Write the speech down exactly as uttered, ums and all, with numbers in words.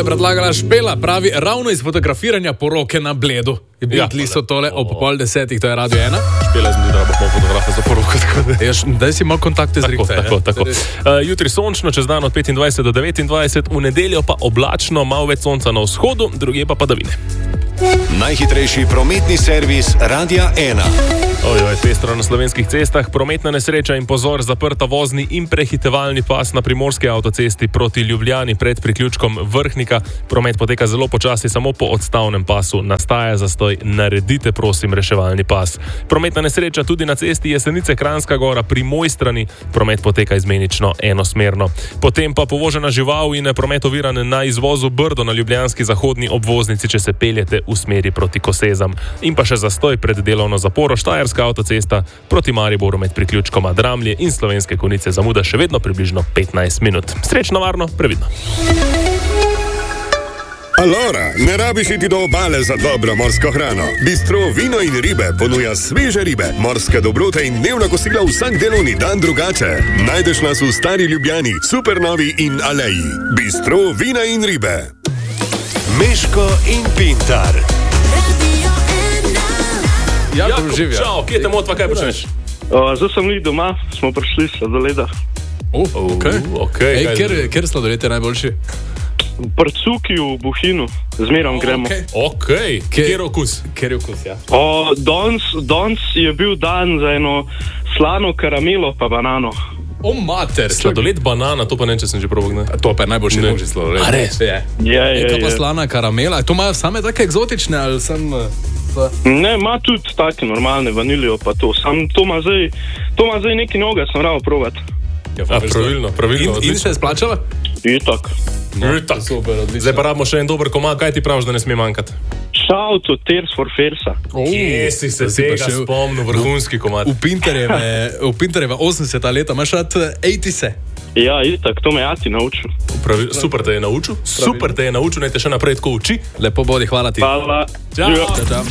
je predlagala Špela, pravi ravno iz fotografiranja poroke na Bledu. Ja, bili so tole ob pol desetih, to je Radio ena. Špela je zmedila, bo fotografe za poroko. Daj si malo kontakte z Rikfe. Tako, tako. Uh, jutri sončno, čez dan od petindvajset do devetindvajset, v nedeljo pa oblačno, malo več sonca na vzhodu, druge pa padavine. Najhitrejši prometni servis Radia ena. Ojoj, pestro na slovenskih cestah, prometna nesreča in pozor, zaprta vozni in prehitevalni pas na primorski avtocesti proti Ljubljani pred priključkom Vrhnika. Promet poteka zelo počasi, samo po odstavnem pasu. Nastaja zastoj, naredite prosim reševalni pas. Prometna nesreča tudi na cesti Jesenice Kranjska Gora pri Mojstrani. Promet poteka izmenično enosmerno. Potem pa povožena žival in promet oviran na izvozu Brdo na ljubljanski zahodni obvoznici, če se peljete v smeri proti Kosezam. In pa še zastoj pred delovno zaporo Štajerska avtocesta proti Mariboru med priključkoma Dramlje in Slovenske Konjice, zamuda še vedno približno petnajst minut. Srečno, varno, previdno. Alora, ne rabiš iti do obale za dobro morsko hrano. Bistro Vino in ribe ponuja sveže ribe, morske dobrote in dnevna kosila vsak delovni dan drugače. Najdeš nas v Stari Ljubljani, Supernovi in Aleji. Bistro Vina in ribe. Meško in Pintar. Jakub, živijo. Čau, kje te motva, kaj počneš? Uh, zdaj sem li doma, smo prišli sladoleda. Uh, ok. Uh, okay. Ej, kjer, kjer sladoled je najboljši? Prcuki v Bohinju, zmerom oh, gremo. Ok, okay. Kjer okus? Kjer okus, ja. Uh, danes, danes je bil dan za eno slano karamelo pa banano. O, mater. Sladoled banana, to pa ne, če sem že probal, ne? To pa je najboljši možni sladoled. A res? Je. Je, je, je. Pa je. slana karamela, to imajo same take eksotične, ali sem... Pa... Ne, ima tudi take normalne vanilijo pa to. Sam to ima zdaj, to ima zdaj neki noga, sem rado provat. Ja, A, pravilno, pravilno. In, in se je splačala? Itak. No, Itak. Super, odlično. Zdaj pa rabimo še en dober komad, kaj ti praviš, da ne sme mankati? Shout to Tears for Fears. Oh, Kje si se tega spomnil, vrhunski komad? V Pinterjeve, v Pinterjeve osemdeseta leta, imaš rad osemdesete? Ja, itak, to me Ati naučil. Pravi, super te je naučil, super te je naučil, naj te še naprej tako uči. Lepo bodi, hvala ti. Hvala. Čau. Čau, čau.